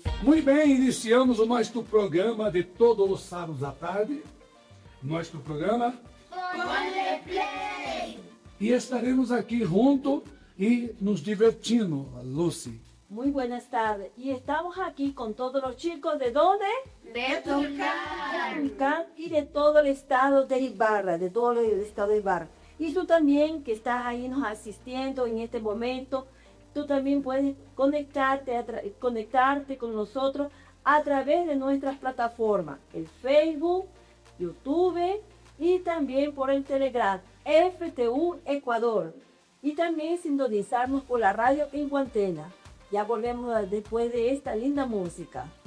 Muito bem, iniciamos o nosso programa de todos os sábados à tarde. Nosso programa Play. E estaremos aqui juntos e nos divertindo, Lucy. Muy buenas tardes. Y estamos aquí con todos los chicos de dónde? De Tulcán. Tulcán y de todo el estado de Ibarra, de todo el estado de Ibarra. Y tú también que estás ahí nos asistiendo en este momento, tú también puedes conectarte con nosotros a través de nuestras plataformas, el Facebook, YouTube y también por el Telegram, FTU Ecuador. Y también sintonizarnos por la radio en Guantena. Ya volvemos después de esta linda música.